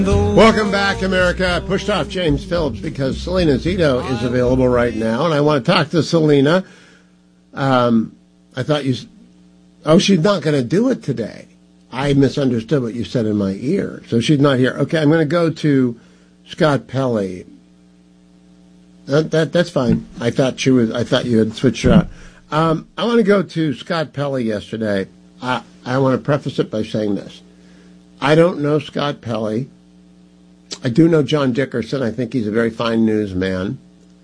Welcome back, America. I pushed off James Phillips because Selena Zito is available right now, and I want to talk to Selena. I thought you... Oh, she's not going to do it today. I misunderstood what you said in my ear. So she's not here. Okay, I'm going to go to Scott Pelley. That's fine. I thought you had switched her out. I want to go to Scott Pelley yesterday. I want to preface it by saying this. I don't know Scott Pelley. I do know John Dickerson. I think he's a very fine newsman.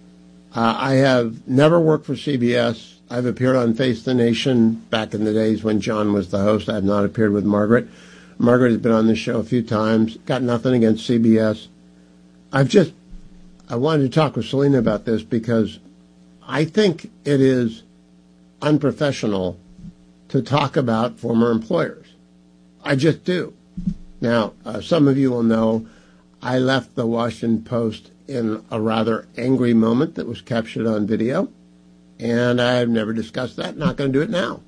I have never worked for CBS. I've appeared on Face the Nation back in the days when John was the host. I have not appeared with Margaret. Margaret has been on this show a few times. Got nothing against CBS. I wanted to talk with Selena about this because I think it is unprofessional to talk about former employers. I just do. Now, some of you will know I left the Washington Post in a rather angry moment that was captured on video, and I've never discussed that. Not going to do it now.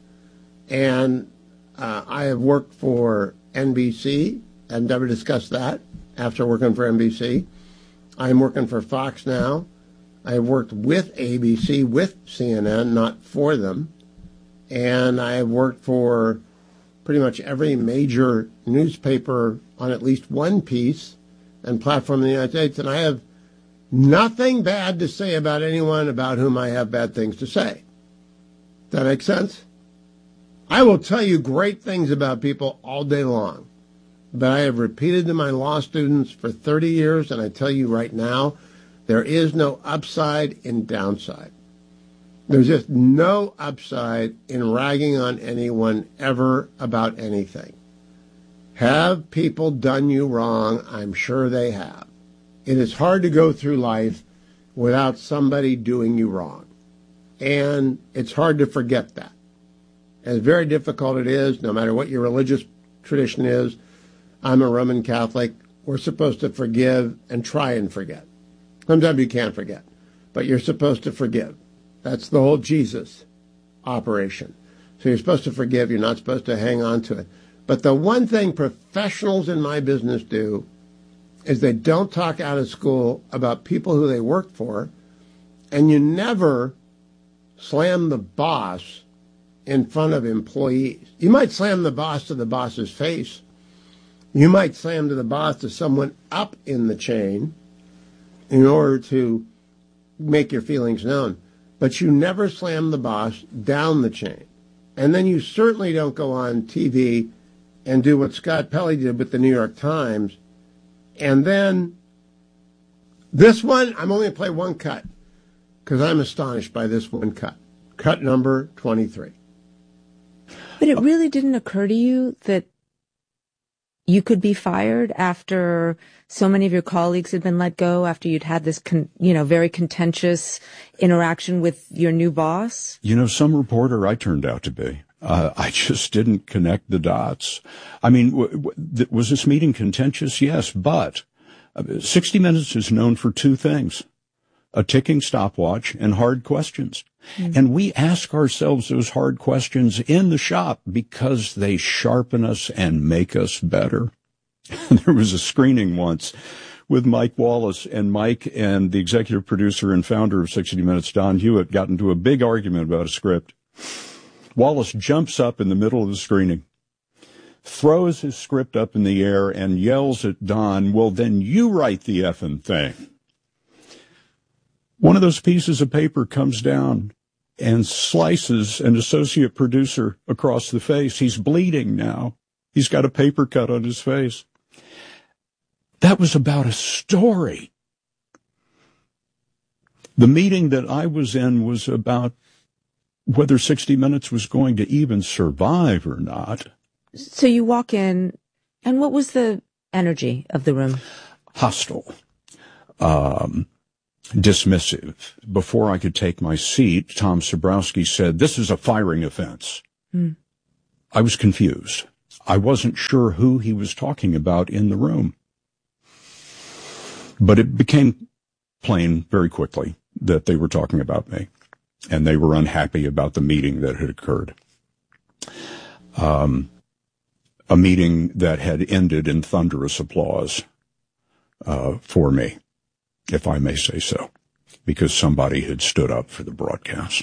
And I have worked for NBC. I've never discussed that after working for NBC. I'm working for Fox now. I've worked with ABC, with CNN, not for them. And I have worked for pretty much every major newspaper on at least one piece and platform in the United States. And I have nothing bad to say about anyone about whom I have bad things to say. Does that make sense? I will tell you great things about people all day long. But I have repeated to my law students for 30 years, and I tell you right now, there is no upside in downside. There's just no upside in ragging on anyone ever about anything. Have people done you wrong? I'm sure they have. It is hard to go through life without somebody doing you wrong. And it's hard to forget that. As very difficult it is, no matter what your religious tradition is. I'm a Roman Catholic. We're supposed to forgive and try and forget. Sometimes you can't forget, but you're supposed to forgive. That's the whole Jesus operation. So you're supposed to forgive. You're not supposed to hang on to it. But the one thing professionals in my business do is they don't talk out of school about people who they work for, and you never slam the boss in front of employees. You might slam the boss to the boss's face. You might slam to the boss to someone up in the chain in order to make your feelings known. But you never slam the boss down the chain. And then you certainly don't go on TV and do what Scott Pelley did with the New York Times. And then this one, I'm only going to play one cut because I'm astonished by this one cut. Cut number 23. But it really didn't occur to you that you could be fired after so many of your colleagues had been let go, after you'd had this, very contentious interaction with your new boss? Some reporter I turned out to be. I just didn't connect the dots. I mean, was this meeting contentious? Yes, but 60 Minutes is known for two things: a ticking stopwatch and hard questions. Mm-hmm. And we ask ourselves those hard questions in the shop because they sharpen us and make us better. There was a screening once with Mike Wallace, and Mike and the executive producer and founder of 60 Minutes, Don Hewitt, got into a big argument about a script. Wallace jumps up in the middle of the screening, throws his script up in the air, and yells at Don, "Well, then you write the effing thing." One of those pieces of paper comes down and slices an associate producer across the face. He's bleeding now. He's got a paper cut on his face. That was about a story. The meeting that I was in was about whether 60 Minutes was going to even survive or not. So you walk in, and what was the energy of the room? Hostile. Dismissive. Before I could take my seat, Tom Sabrowski said, "This is a firing offense." I was confused. I wasn't sure who he was talking about in the room. But it became plain very quickly that they were talking about me, and they were unhappy about the meeting that had occurred. A meeting that had ended in thunderous applause. for me, if I may say so, because somebody had stood up for the broadcast.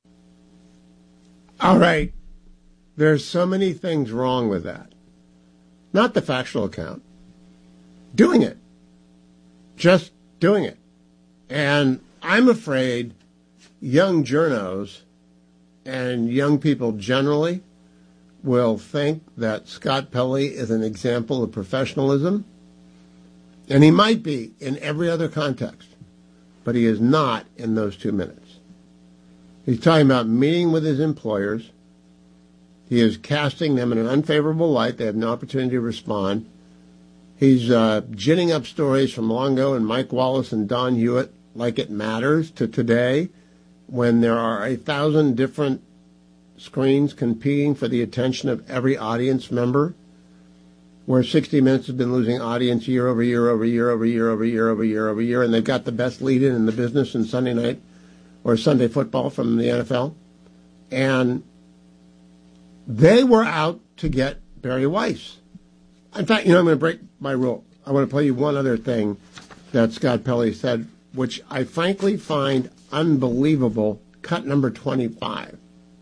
All right. There's so many things wrong with that. Not the factual account. Doing it. Just doing it. And I'm afraid young journos and young people generally will think that Scott Pelley is an example of professionalism. And he might be in every other context, but he is not in those 2 minutes. He's talking about meeting with his employers. He is casting them in an unfavorable light. They have no opportunity to respond. He's ginning up stories from Longo and Mike Wallace and Don Hewitt like it matters to today, when there are 1,000 different screens competing for the attention of every audience member, where 60 Minutes has been losing audience year over year over year over year over year over year over year, and they've got the best lead-in in the business in Sunday night or Sunday football from the NFL. And they were out to get Barry Weiss. In fact, I'm going to break my rule. I want to play you one other thing that Scott Pelley said, which I frankly find unbelievable. Cut number 25.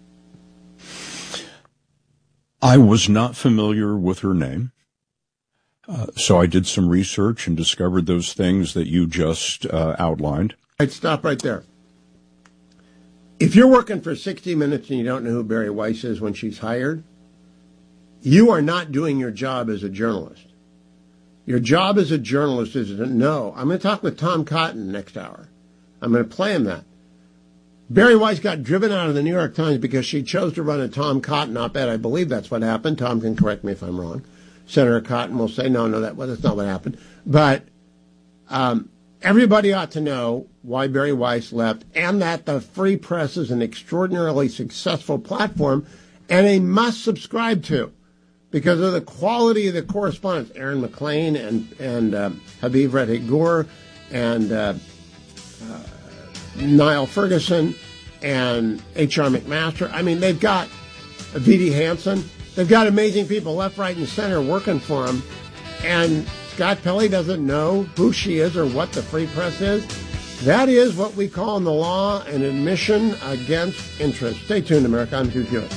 I was not familiar with her name, so I did some research and discovered those things that you just outlined. I'd stop right there. If you're working for 60 Minutes and you don't know who Barry Weiss is when she's hired, you are not doing your job as a journalist. Your job as a journalist is to know. I'm going to talk with Tom Cotton next hour. I'm going to play him that. Barry Weiss got driven out of the New York Times because she chose to run a Tom Cotton op-ed. I believe that's what happened. Tom can correct me if I'm wrong. Senator Cotton will say, no, that's not what happened. But everybody ought to know why Barry Weiss left, and that the Free Press is an extraordinarily successful platform and a must subscribe to because of the quality of the correspondence. Aaron McLean and Habib Redhigor and Niall Ferguson and H.R. McMaster. I mean, they've got V.D. Hansen. They've got amazing people left, right, and center working for them. And Scott Pelley doesn't know who she is or what the Free Press is. That is what we call in the law an admission against interest. Stay tuned, America. I'm Hugh Hewitt.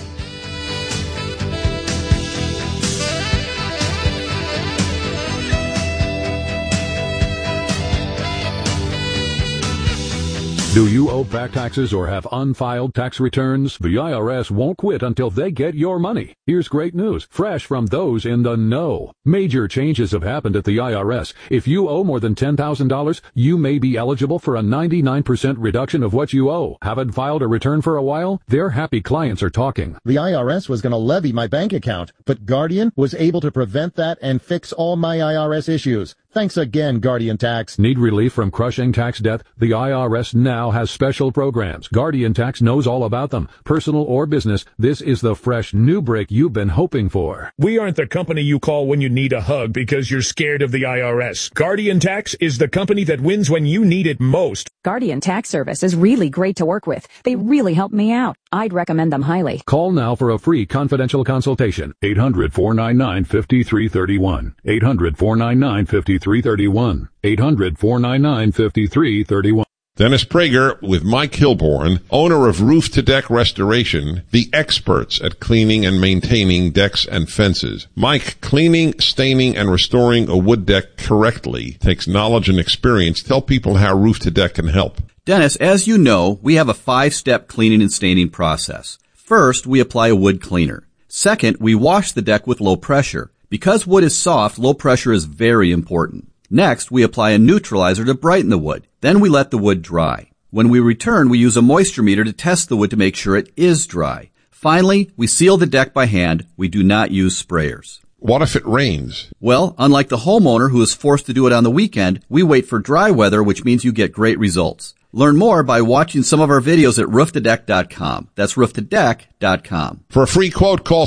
Do you owe back taxes or have unfiled tax returns? The IRS won't quit until they get your money. Here's great news, fresh from those in the know. Major changes have happened at the IRS. If you owe more than $10,000, you may be eligible for a 99% reduction of what you owe. Haven't filed a return for a while? Their happy clients are talking. The IRS was going to levy my bank account, but Guardian was able to prevent that and fix all my IRS issues. Thanks again, Guardian Tax. Need relief from crushing tax debt? The IRS now has special programs. Guardian Tax knows all about them. Personal or business, this is the fresh new break you've been hoping for. We aren't the company you call when you need a hug because you're scared of the IRS. Guardian Tax is the company that wins when you need it most. Guardian Tax Service is really great to work with. They really helped me out. I'd recommend them highly. Call now for a free confidential consultation. 800-499-5331. 800-499-5331. 800-499-5331. Dennis Prager with Mike Hilborn, owner of Roof to Deck Restoration, the experts at cleaning and maintaining decks and fences. Mike, cleaning, staining, and restoring a wood deck correctly takes knowledge and experience. Tell people how Roof to Deck can help. Dennis, as you know, we have a 5-step cleaning and staining process. First, we apply a wood cleaner. Second, we wash the deck with low pressure. Because wood is soft, low pressure is very important. Next, we apply a neutralizer to brighten the wood. Then we let the wood dry. When we return, we use a moisture meter to test the wood to make sure it is dry. Finally, we seal the deck by hand. We do not use sprayers. What if it rains? Well, unlike the homeowner who is forced to do it on the weekend, we wait for dry weather, which means you get great results. Learn more by watching some of our videos at rooftodeck.com. That's rooftodeck.com. For a free quote, call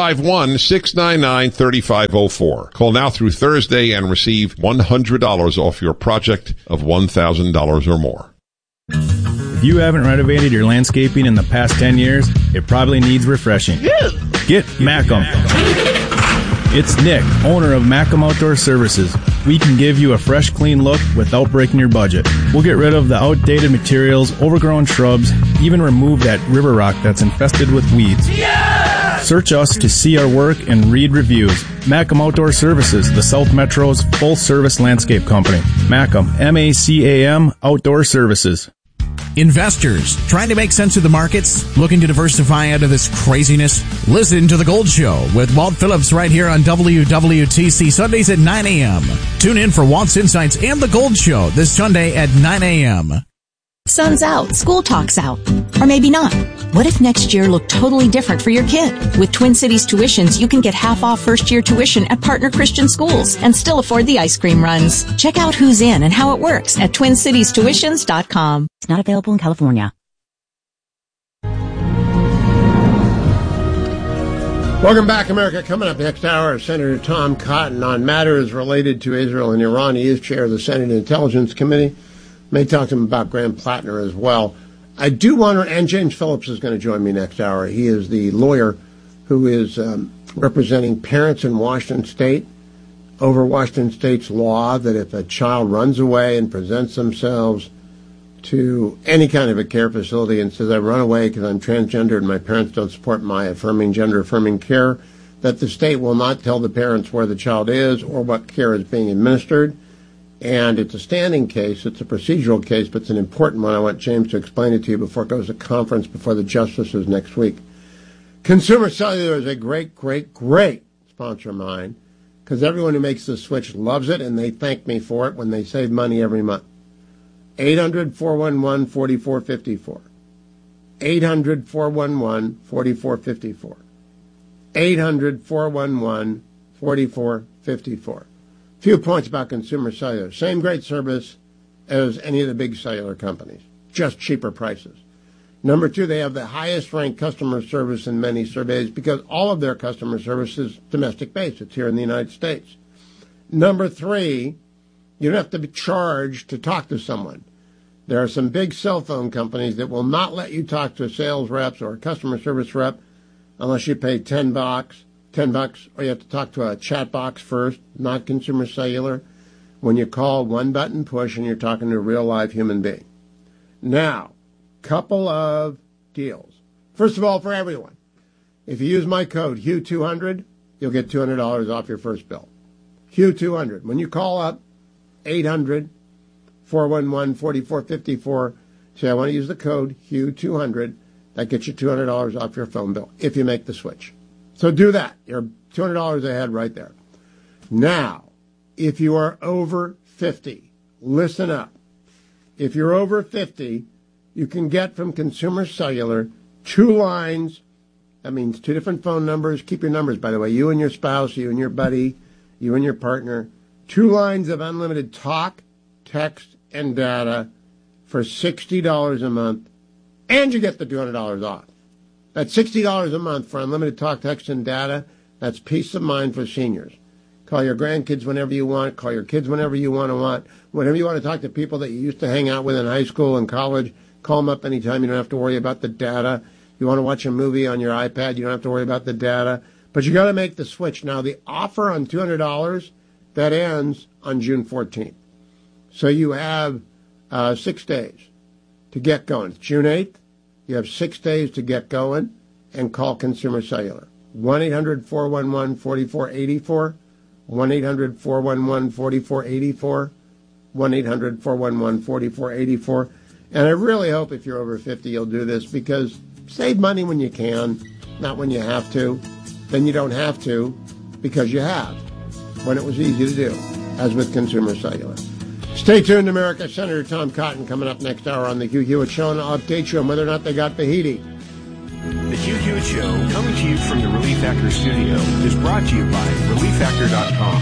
651-699-3504. Call now through Thursday and receive $100 off your project of $1,000 or more. If you haven't renovated your landscaping in the past 10 years, it probably needs refreshing. Get Macam. It's Nick, owner of Macam Outdoor Services. we can give you a fresh, clean look without breaking your budget. We'll get rid of the outdated materials, overgrown shrubs, even remove that river rock that's infested with weeds. Yeah! Search us to see our work and read reviews. Macam Outdoor Services, the South Metro's full-service landscape company. Macam, M-A-C-A-M, Outdoor Services. Investors trying to make sense of the markets, looking to diversify out of this craziness? Listen to The Gold Show with Walt Phillips right here on WWTC Sundays at 9 a.m. Tune in for Walt's Insights and The Gold Show this Sunday at 9 a.m. Sun's out, school talk's out. Or maybe not. What if next year looked totally different for your kid? With Twin Cities Tuitions, you can get half off first-year tuition at partner Christian schools and still afford the ice cream runs. Check out who's in and how it works at TwinCitiesTuitions.com. It's not available in California. Welcome back, America. Coming up next hour, Senator Tom Cotton on matters related to Israel and Iran. He is chair of the Senate Intelligence Committee. May talk to him about Graham Plattner as well. I do want to, and James Phillips is going to join me next hour. He is the lawyer who is representing parents in Washington State over Washington State's law that if a child runs away and presents themselves to any kind of a care facility and says, I run away because I'm transgender and my parents don't support my gender-affirming care, that the state will not tell the parents where the child is or what care is being administered. And it's a standing case. It's a procedural case, but it's an important one. I want James to explain it to you before it goes to conference before the justices next week. Consumer Cellular is a great, great, great sponsor of mine because everyone who makes the switch loves it, and they thank me for it when they save money every month. 800-411-4454. 800-411-4454. 800-411-4454. Few points about Consumer Cellular. Same great service as any of the big cellular companies, just cheaper prices. Number two, they have the highest ranked customer service in many surveys because all of their customer service is domestic based. It's here in the United States. Number three, you don't have to be charged to talk to someone. There are some big cell phone companies that will not let you talk to sales reps or a customer service rep unless you pay $10, or you have to talk to a chat box first, not Consumer Cellular. When you call, one button push and you're talking to a real live human being. Now, couple of deals. First of all, for everyone, if you use my code HUGH200, you'll get $200 off your first bill. HUGH200. When you call up 800-411-4454, say I want to use the code HUGH200, that gets you $200 off your phone bill if you make the switch. So do that. You're $200 ahead right there. Now, if you are over 50, listen up. If you're over 50, you can get from Consumer Cellular 2 lines. That means 2 different phone numbers. Keep your numbers, by the way. You and your spouse, you and your buddy, you and your partner. 2 lines of unlimited talk, text, and data for $60 a month. And you get the $200 off. That's $60 a month for unlimited talk, text, and data. That's peace of mind for seniors. Call your grandkids whenever you want. Call your kids whenever you want. Whenever you want to talk to people that you used to hang out with in high school and college, call them up anytime. You don't have to worry about the data. You want to watch a movie on your iPad, you don't have to worry about the data. But you got to make the switch. Now, the offer on $200, that ends on June 14th. So you have 6 days to get going. It's June 8th. You have 6 days to get going and call Consumer Cellular. 1-800-411-4484. 1-800-411-4484. 1-800-411-4484. And I really hope if you're over 50, you'll do this because save money when you can, not when you have to. Then you don't have to because you have when it was easy to do, as with Consumer Cellular. Stay tuned, America. Senator Tom Cotton coming up next hour on the Hugh Hewitt Show, and I'll update you on whether or not they got Bahiti. The Hugh Hewitt Show, coming to you from the Relief Factor studio, is brought to you by ReliefFactor.com.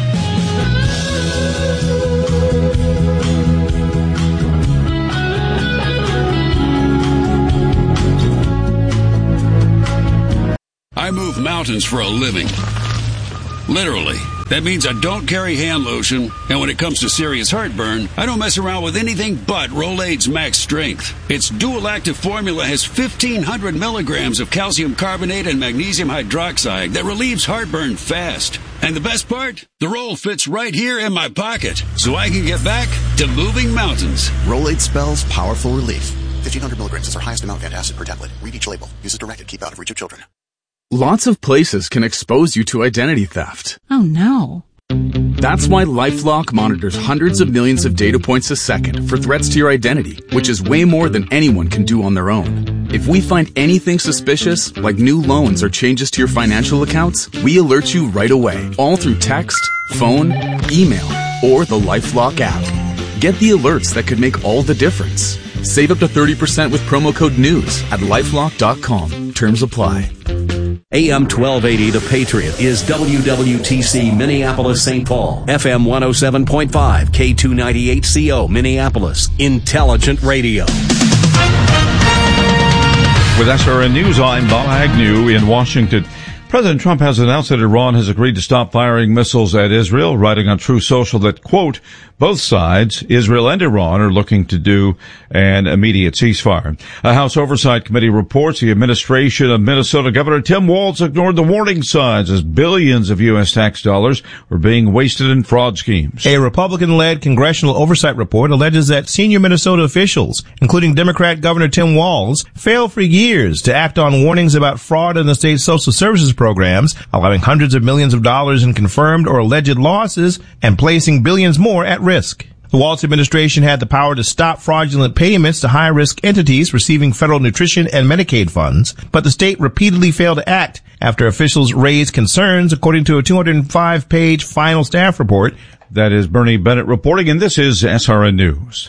I move mountains for a living. Literally. That means I don't carry hand lotion, and when it comes to serious heartburn, I don't mess around with anything but Rolaids Max Strength. Its dual-active formula has 1,500 milligrams of calcium carbonate and magnesium hydroxide that relieves heartburn fast. And the best part? The roll fits right here in my pocket, so I can get back to moving mountains. Rolaids spells powerful relief. 1,500 milligrams is our highest amount of antacid per tablet. Read each label. Use as directed. Keep out of reach of children. Lots of places can expose you to identity theft. Oh no. That's why LifeLock monitors hundreds of millions of data points a second for threats to your identity, which is way more than anyone can do on their own. If we find anything suspicious, like new loans or changes to your financial accounts, we alert you right away, all through text, phone, email, or the LifeLock app. Get the alerts that could make all the difference. Save up to 30% with promo code NEWS at LifeLock.com. Terms apply. AM 1280 The Patriot is WWTC Minneapolis St. Paul, FM 107.5, K298CO Minneapolis, Intelligent Radio. With SRN News, I'm Bob Agnew in Washington. President Trump has announced that Iran has agreed to stop firing missiles at Israel, writing on Truth Social that, quote, both sides, Israel and Iran, are looking to do an immediate ceasefire. A House Oversight Committee reports the administration of Minnesota Governor Tim Walz ignored the warning signs as billions of U.S. tax dollars were being wasted in fraud schemes. A Republican-led congressional oversight report alleges that senior Minnesota officials, including Democrat Governor Tim Walz, failed for years to act on warnings about fraud in the state's social services programs, allowing hundreds of millions of dollars in confirmed or alleged losses and placing billions more at risk. The Walz administration had the power to stop fraudulent payments to high-risk entities receiving federal nutrition and Medicaid funds, but the state repeatedly failed to act after officials raised concerns, according to a 205-page final staff report. That is Bernie Bennett reporting, and this is SRN News.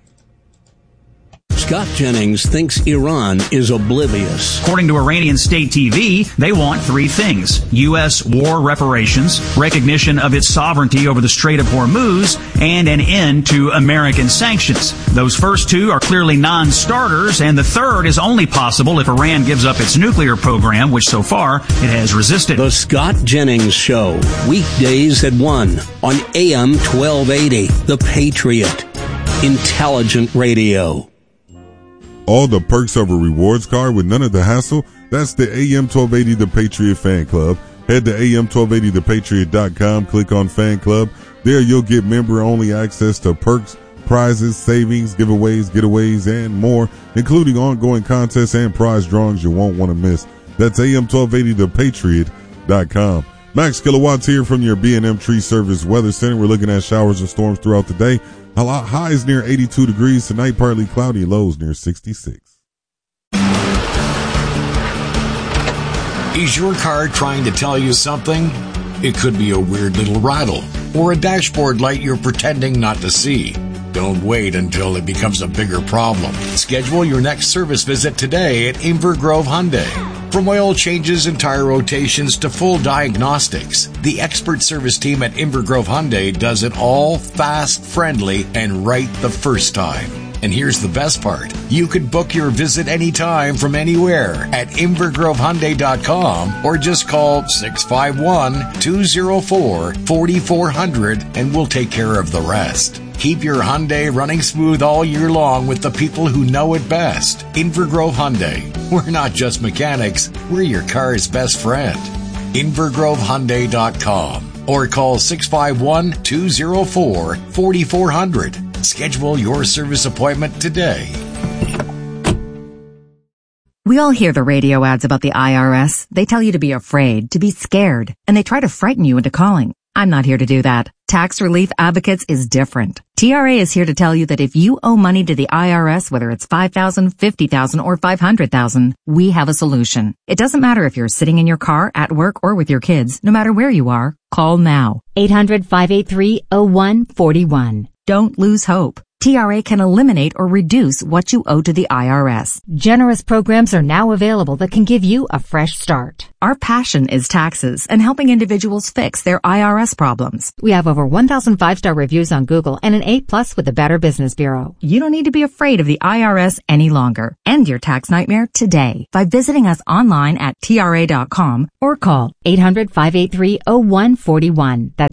Scott Jennings thinks Iran is oblivious. According to Iranian state TV, they want three things: U.S. war reparations, recognition of its sovereignty over the Strait of Hormuz, and an end to American sanctions. Those first two are clearly non-starters, and the third is only possible if Iran gives up its nuclear program, which so far it has resisted. The Scott Jennings Show, weekdays at 1 on AM 1280, The Patriot, Intelligent Radio. All the perks of a rewards card with none of the hassle? That's the AM 1280 The Patriot Fan Club. Head to AM1280thepatriot.com, click on Fan Club. There you'll get member-only access to perks, prizes, savings, giveaways, getaways, and more, including ongoing contests and prize drawings you won't want to miss. That's AM1280thepatriot.com. Max Kilowatts here from your B&M Tree Service Weather Center. We're looking at showers and storms throughout the day. Highs near 82 degrees tonight, partly cloudy, lows near 66. Is your car trying to tell you something? It could be a weird little rattle or a dashboard light you're pretending not to see. Don't wait until it becomes a bigger problem. Schedule your next service visit today at Inver Grove Hyundai. From oil changes and tire rotations to full diagnostics, the expert service team at Inver Grove Hyundai does it all fast, friendly, and right the first time. And here's the best part. You can book your visit anytime from anywhere at InvergroveHyundai.com or just call 651-204-4400 and we'll take care of the rest. Keep your Hyundai running smooth all year long with the people who know it best. Inver Grove Hyundai. We're not just mechanics, we're your car's best friend. InvergroveHyundai.com or call 651-204-4400. Schedule your service appointment today. We all hear the radio ads about the IRS. They tell you to be afraid, to be scared, and they try to frighten you into calling. I'm not here to do that. Tax Relief Advocates is different. TRA is here to tell you that if you owe money to the IRS, whether it's $5,000, $50,000, or $500,000, we have a solution. It doesn't matter if you're sitting in your car, at work, or with your kids. No matter where you are, call now. 800-583-0141. Don't lose hope. TRA can eliminate or reduce what you owe to the IRS. Generous programs are now available that can give you a fresh start. Our passion is taxes and helping individuals fix their IRS problems. We have over 1,000 5-star reviews on Google and an A+ with the Better Business Bureau. You don't need to be afraid of the IRS any longer. End your tax nightmare today by visiting us online at TRA.com or call 800-583-0141. That's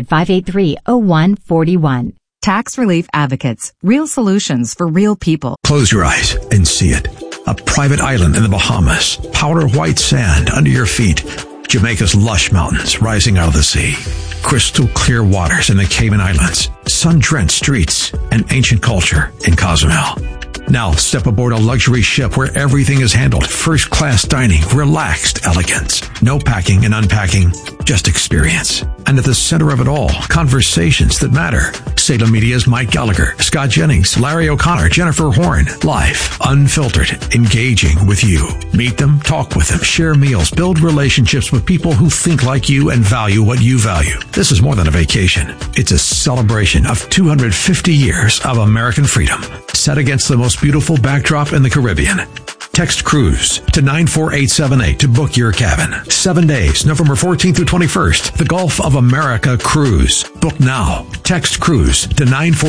800-583-0141. Tax Relief Advocates. Real solutions for real people. Close your eyes and see it. A private island in the Bahamas. Powder white sand under your feet. Jamaica's lush mountains rising out of the sea. Crystal clear waters in the Cayman Islands. Sun-drenched streets and ancient culture in Cozumel. Now step aboard a luxury ship where everything is handled. First-class dining, relaxed elegance. No packing and unpacking, just experience. And at the center of it all, conversations that matter. Salem Media's Mike Gallagher, Scott Jennings, Larry O'Connor, Jennifer Horn. Live, unfiltered, engaging with you. Meet them, talk with them, share meals, build relationships with people who think like you and value what you value. This is more than a vacation. It's a celebration of 250 years of American freedom, set against the most beautiful backdrop in the Caribbean. Text cruise to 94878 to book your cabin. 7 days, November 14th through 21st. The Gulf of America Cruise. Book now. Text cruise to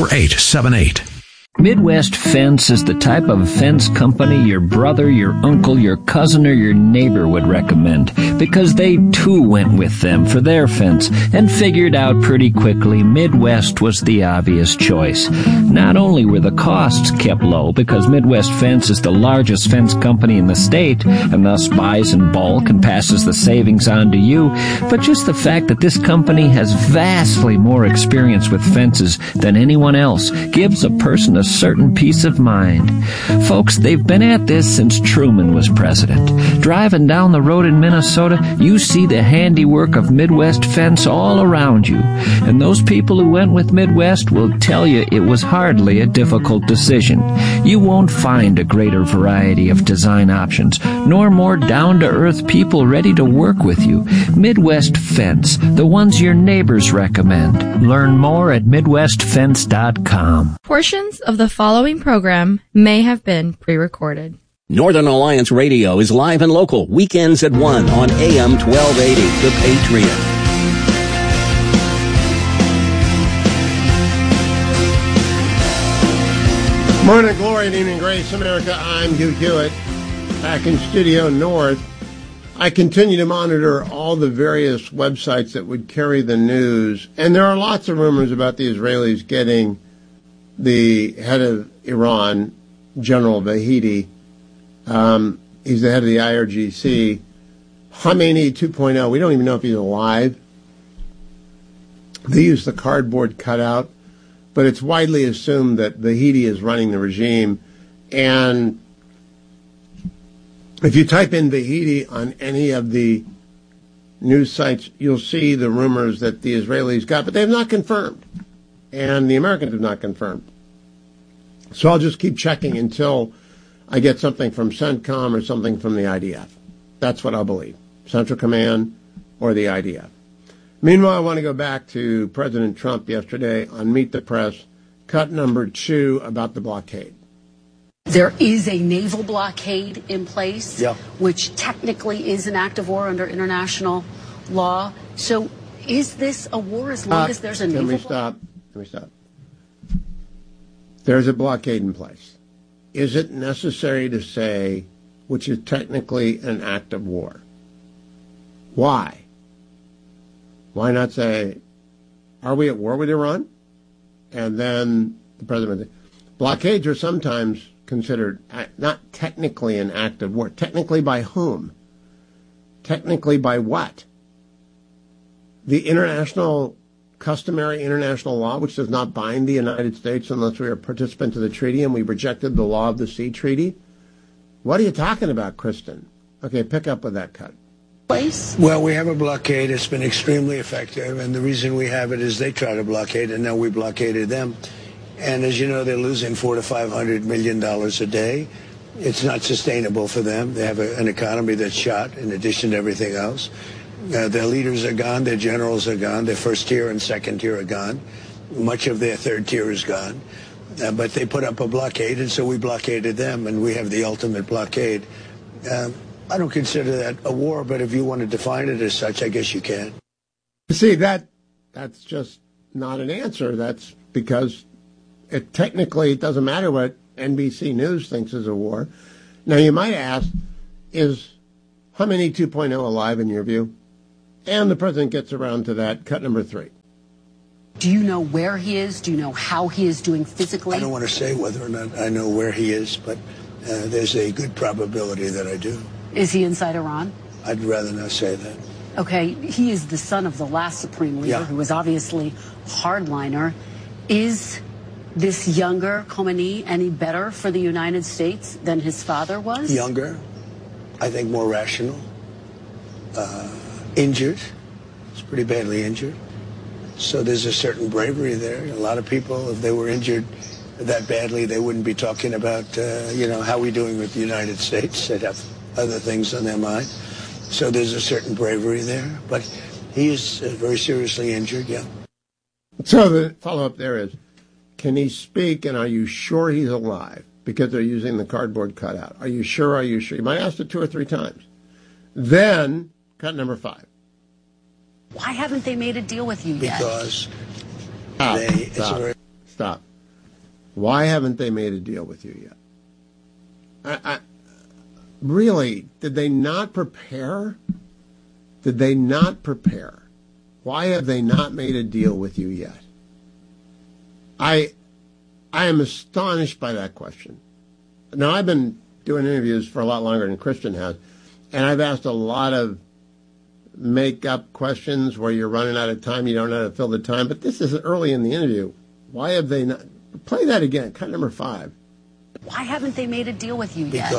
94878. Midwest Fence is the type of fence company your brother, your uncle, your cousin, or your neighbor would recommend because they too went with them for their fence and figured out pretty quickly Midwest was the obvious choice. Not only were the costs kept low because Midwest Fence is the largest fence company in the state and thus buys in bulk and passes the savings on to you, but just the fact that this company has vastly more experience with fences than anyone else gives a person a certain peace of mind. Folks, they've been at this since Truman was president. Driving down the road in Minnesota, you see the handiwork of Midwest Fence all around you. And those people who went with Midwest will tell you it was hardly a difficult decision. You won't find a greater variety of design options, nor more down-to-earth people ready to work with you. Midwest Fence, the ones your neighbors recommend. Learn more at MidwestFence.com. Portions of the following program may have been pre-recorded. Northern Alliance Radio is live and local, weekends at 1 on AM 1280, The Patriot. Morning glory and evening grace, America. I'm Hugh Hewitt, back in Studio North. I continue to monitor all the various websites that would carry the news, and there are lots of rumors about the Israelis getting the head of Iran, General Vahidi. He's the head of the IRGC. Khamenei 2.0, we don't even know if he's alive. They use the cardboard cutout, but it's widely assumed that Vahidi is running the regime. And if you type in Vahidi on any of the news sites, you'll see the rumors that the Israelis got, but they have not confirmed. And the Americans have not confirmed. So I'll just keep checking until I get something from CENTCOM or something from the IDF. That's what I'll believe. Central Command or the IDF. Meanwhile, I want to go back to President Trump yesterday on Meet the Press, cut number 2 about the blockade. There is a naval blockade in place, which technically is an act of war under international law. So is this a war as long as there's a naval blockade? Let me stop. There's a blockade in place. Is it necessary to say, which is technically an act of war? Why? Why not say, are we at war with Iran? And then the president, blockades are sometimes considered not technically an act of war. Technically by whom? Technically by what? The customary international law, which does not bind the United States unless we are a participant to the treaty, and we rejected the Law of the Sea Treaty. What are you talking about, Kristen? Okay, pick up with that cut. Well, we have a blockade. It's been extremely effective, and the reason we have it is they try to blockade, and now we blockaded them. And as you know, they're losing $400 to $500 million a day. It's not sustainable for them. They have an economy that's shot in addition to everything else. Their leaders are gone. Their generals are gone. Their first tier and second tier are gone. Much of their third tier is gone. But they put up a blockade, and so we blockaded them, and we have the ultimate blockade. I don't consider that a war, but if you want to define it as such, I guess you can. See, that's just not an answer. That's because it doesn't matter what NBC News thinks is a war. Now, you might ask, is Khamenei 2.0 alive in your view? And the president gets around to that, cut number 3. Do you know where he is? Do you know how he is doing physically? I don't want to say whether or not I know where he is, but there's a good probability that I do. Is he inside Iran? I'd rather not say that. Okay, he is the son of the last supreme leader, who was obviously hardliner. Is this younger Khamenei any better for the United States than his father was? Younger, I think more rational, injured. He's pretty badly injured. So there's a certain bravery there. A lot of people, if they were injured that badly, they wouldn't be talking about, how we doing with the United States. They'd have other things on their mind. So there's a certain bravery there. But he is very seriously injured, yeah. So the follow-up there is, can he speak, and are you sure he's alive? Because they're using the cardboard cutout. Are you sure? Are you sure? You might ask it 2 or 3 times. Then, cut number 5. Why haven't they made a deal with you yet? Because Stop. Why haven't they made a deal with you yet? Really, did they not prepare? Did they not prepare? Why have they not made a deal with you yet? I am astonished by that question. Now, I've been doing interviews for a lot longer than Christian has, and I've asked a lot of make-up questions where you're running out of time, you don't know how to fill the time, but this is early in the interview. Why have they not? Play that again, cut number 5. Why haven't they made a deal with you yet?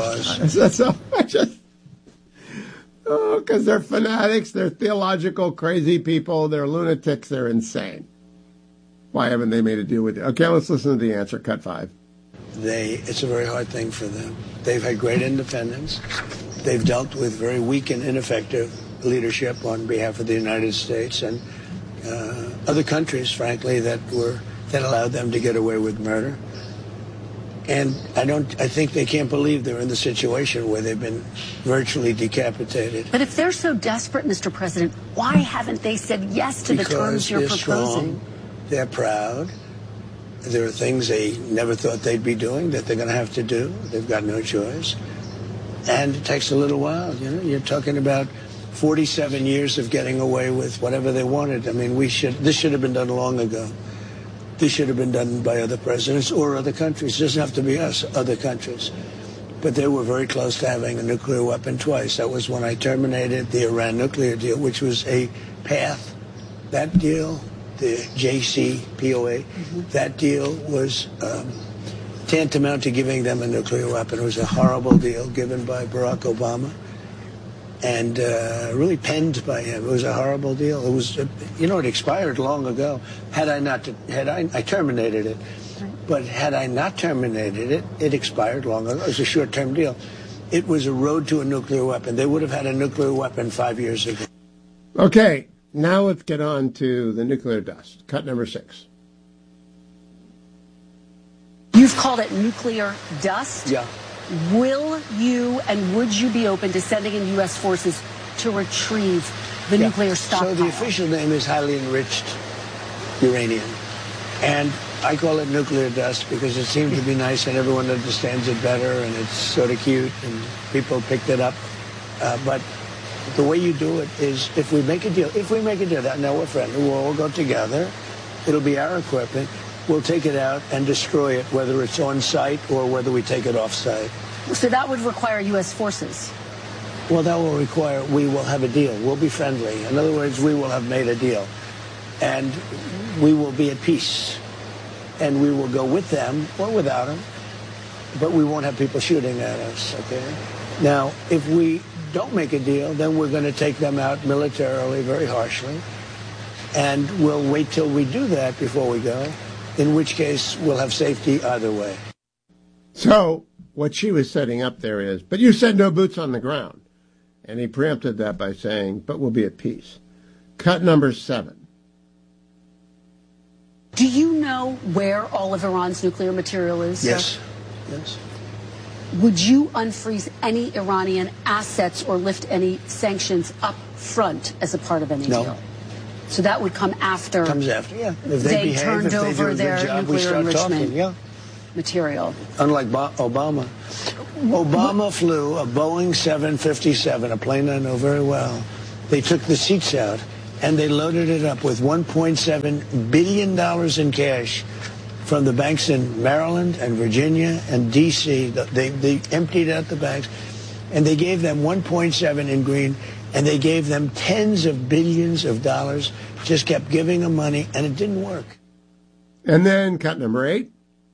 Because they're fanatics, they're theological crazy people, they're lunatics, they're insane. Why haven't they made a deal with you? Okay, let's listen to the answer, cut 5. It's a very hard thing for them. They've had great independence. They've dealt with very weak and ineffective leadership on behalf of the United States and other countries, frankly, that allowed them to get away with murder. And I think they can't believe they're in the situation where they've been virtually decapitated. But if they're so desperate, Mr. President, why haven't they said yes to the terms you're proposing? Strong, they're proud. There are things they never thought they'd be doing that they're going to have to do. They've got no choice. And it takes a little while. You're talking about 47 years of getting away with whatever they wanted. I mean, this should have been done long ago. This should have been done by other presidents or other countries. It doesn't have to be us, other countries. But they were very close to having a nuclear weapon twice. That was when I terminated the Iran nuclear deal, which was a path. That deal, the JCPOA, that deal was tantamount to giving them a nuclear weapon. It was a horrible deal given by Barack Obama and really penned by him. It was a horrible deal. It was, it expired long ago. I terminated it. But had I not terminated it, it expired long ago. It was a short-term deal. It was a road to a nuclear weapon. They would have had a nuclear weapon 5 years ago. Okay, now let's get on to the nuclear dust. Cut number 6. You've called it nuclear dust? Yeah. Will you and would you be open to sending in U.S. forces to retrieve the nuclear stockpile? So the official name is highly enriched uranium. And I call it nuclear dust because it seems to be nice and everyone understands it better and it's sort of cute and people picked it up. But the way you do it is if we make a deal, that now we're friendly, we'll all go together. It'll be our equipment. We'll take it out and destroy it, whether it's on site or whether we take it off site. So that would require U.S. forces? Well, that will require we will have a deal. We'll be friendly. In other words, we will have made a deal. And we will be at peace. And we will go with them or without them. But we won't have people shooting at us, okay? Now, if we don't make a deal, then we're going to take them out militarily very harshly. And we'll wait till we do that before we go. In which case, we'll have safety either way. So, what she was setting up there is, but you said no boots on the ground. And he preempted that by saying, but we'll be at peace. Cut number 7. Do you know where all of Iran's nuclear material is? Yes. Sir? Yes. Would you unfreeze any Iranian assets or lift any sanctions up front as a part of any deal? So that would come after. Comes after, yeah. If they behave, turned if they over do a good their job, we nuclear start enrichment talking, material. Unlike Obama. Obama flew a Boeing 757, a plane I know very well. They took the seats out and they loaded it up with $1.7 billion in cash from the banks in Maryland and Virginia and D.C. They emptied out the banks, and they gave them 1.7 in green, and they gave them tens of billions of dollars, just kept giving them money, and it didn't work. And then cut number 8.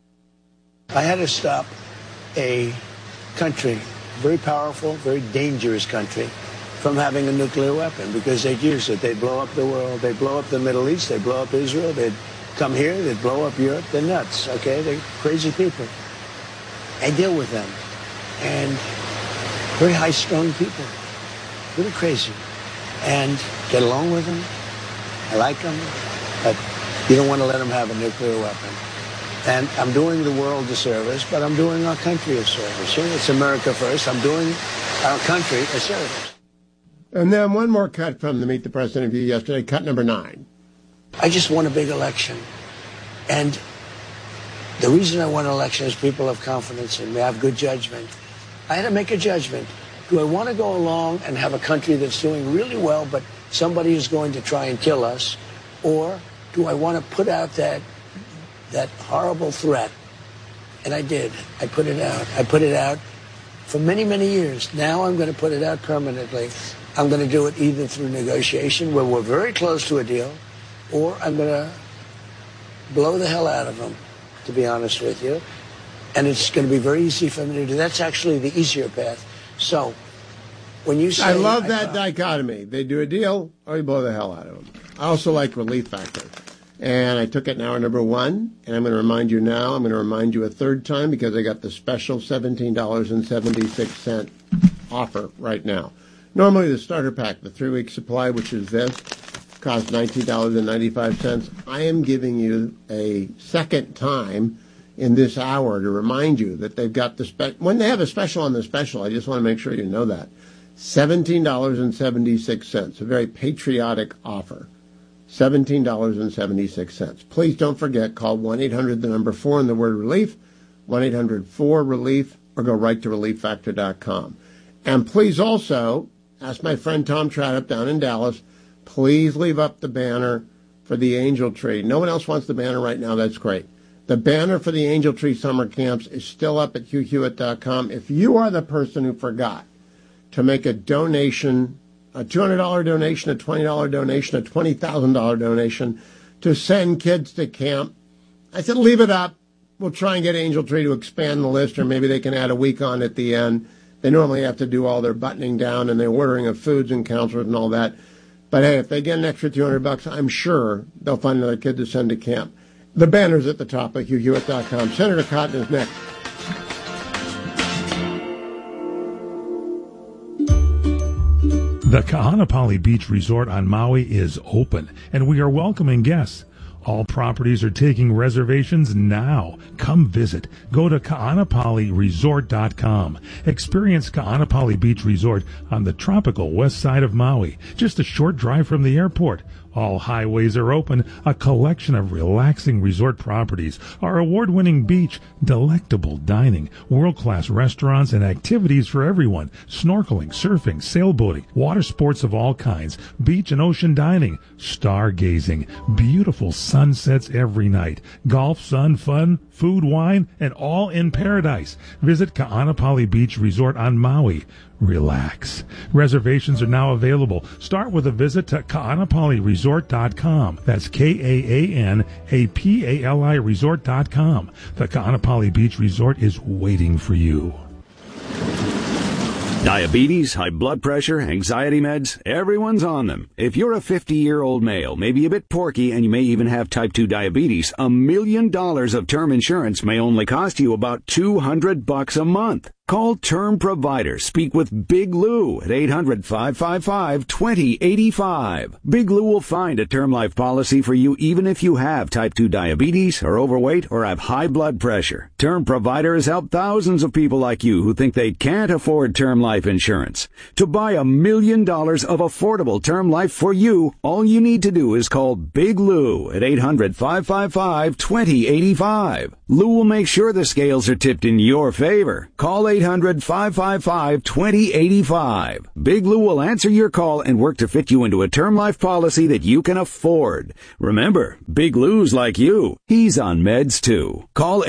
I had to stop a country, very powerful, very dangerous country, from having a nuclear weapon because they'd use it. They'd blow up the world. They'd blow up the Middle East. They'd blow up Israel. They'd come here. They'd blow up Europe. They're nuts, okay? They're crazy people. I deal with them. And very high-strung people, really crazy. And get along with them. I like them. But you don't want to let them have a nuclear weapon. And I'm doing the world a service, but I'm doing our country a service. You know, it's America first. I'm doing our country a service. And then one more cut from the Meet the Press interview yesterday, cut number 9. I just won a big election. And the reason I won an election is people have confidence in me. I have good judgment. I had to make a judgment. Do I want to go along and have a country that's doing really well, but somebody is going to try and kill us? Or do I want to put out that horrible threat? And I did. I put it out. I put it out for many, many years. Now I'm going to put it out permanently. I'm going to do it either through negotiation, where we're very close to a deal, or I'm going to blow the hell out of them, to be honest with you. And it's going to be very easy for me to do. That's actually the easier path. So when you say... I love that dichotomy. They do a deal, or you blow the hell out of them. I also like Relief Factor. And I took it in hour number 1, and I'm going to remind you now. I'm going to remind you a third time because I got the special $17.76 offer right now. Normally the starter pack, the 3-week supply, which is this, costs $19.95. I am giving you a second time in this hour to remind you that they've got the when they have a special on the special. I just want to make sure you know that. $17.76, a very patriotic offer. $17.76. Please don't forget, call 1-800, the number 4 and the word relief, 1-800-4-RELIEF, or go right to relieffactor.com. And please also ask my friend Tom Tradup down in Dallas, please leave up the banner for the Angel Tree. No one else wants the banner right now. That's great. The banner for the Angel Tree summer camps is still up at HughHewitt.com. If you are the person who forgot to make a donation, a $200 donation, a $20 donation, a $20,000 donation to send kids to camp, I said leave it up. We'll try and get Angel Tree to expand the list, or maybe they can add a week on at the end. They normally have to do all their buttoning down and their ordering of foods and counselors and all that. But hey, if they get an extra $200, I'm sure they'll find another kid to send to camp. The banner's at the top of HughHewitt.com. Senator Cotton is next. The Kahanapali Beach Resort on Maui is open, and we are welcoming guests. All properties are taking reservations now. Come visit. Go to kahanapaliresort.com. Experience Kahanapali Beach Resort on the tropical west side of Maui, just a short drive from the airport. All highways are open, a collection of relaxing resort properties, our award-winning beach, delectable dining, world-class restaurants, and activities for everyone, snorkeling, surfing, sailboating, water sports of all kinds, beach and ocean dining, stargazing, beautiful sunsets every night, golf, sun, fun, food, wine, and all in paradise. Visit Kahanapali Beach Resort on Maui. Relax. Reservations are now available. Start with a visit to kahanapaliresort.com. That's Kahanapali resort.com. The Kahanapali Beach Resort is waiting for you. Diabetes, high blood pressure, anxiety meds, everyone's on them. If you're a 50-year-old male, maybe a bit porky, and you may even have type 2 diabetes, $1 million of term insurance may only cost you about $200 a month. Call Term Provider. Speak with Big Lou at 800-555-2085. Big Lou will find a term life policy for you even if you have type 2 diabetes, are overweight, or have high blood pressure. Term Provider has helped thousands of people like you who think they can't afford term life insurance. To buy $1 million of affordable term life for you, all you need to do is call Big Lou at 800-555-2085. Lou will make sure the scales are tipped in your favor. Call 800-555-2085. Big Lou will answer your call and work to fit you into a term life policy that you can afford. Remember, Big Lou's like you. He's on meds too. Call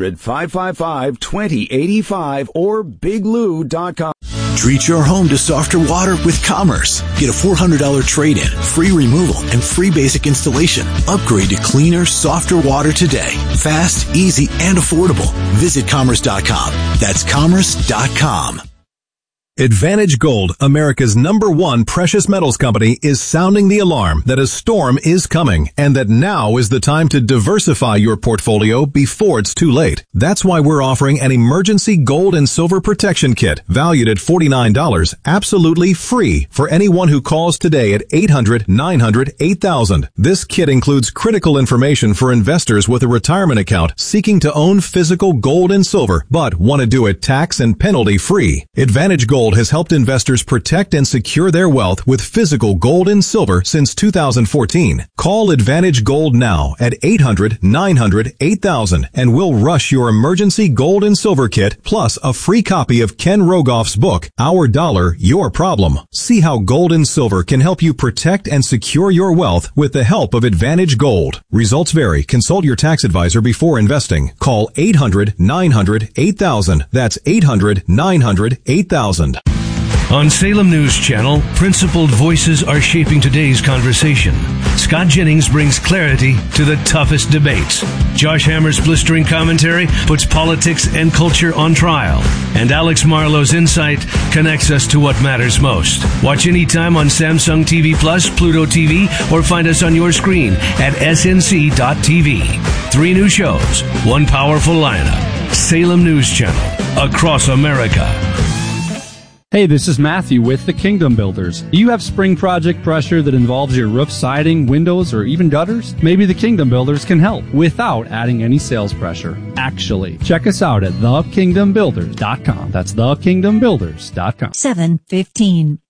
800-555-2085 or biglou.com. Treat your home to softer water with Commerce. Get a $400 trade-in, free removal, and free basic installation. Upgrade to cleaner, softer water today. Fast, easy, and affordable. Visit Commerce.com. That's Commerce.com. Advantage Gold, America's #1 precious metals company, is sounding the alarm that a storm is coming and that now is the time to diversify your portfolio before it's too late. That's why we're offering an emergency gold and silver protection kit valued at $49, absolutely free for anyone who calls today at 800-900-8000. This kit includes critical information for investors with a retirement account seeking to own physical gold and silver but want to do it tax and penalty free. Advantage Gold has helped investors protect and secure their wealth with physical gold and silver since 2014. Call Advantage Gold now at 800-900-8000 and we'll rush your emergency gold and silver kit plus a free copy of Ken Rogoff's book, Our Dollar, Your Problem. See how gold and silver can help you protect and secure your wealth with the help of Advantage Gold. Results vary. Consult your tax advisor before investing. Call 800-900-8000. That's 800-900-8000. On Salem News Channel, principled voices are shaping today's conversation. Scott Jennings brings clarity to the toughest debates. Josh Hammer's blistering commentary puts politics and culture on trial. And Alex Marlowe's insight connects us to what matters most. Watch anytime on Samsung TV Plus, Pluto TV, or find us on your screen at snc.tv. 3 new shows, 1 powerful lineup. Salem News Channel, across America. Hey, this is Matthew with the Kingdom Builders. Do you have spring project pressure that involves your roof, siding, windows, or even gutters? Maybe the Kingdom Builders can help without adding any sales pressure. Actually, check us out at thekingdombuilders.com. That's thekingdombuilders.com. 7:15.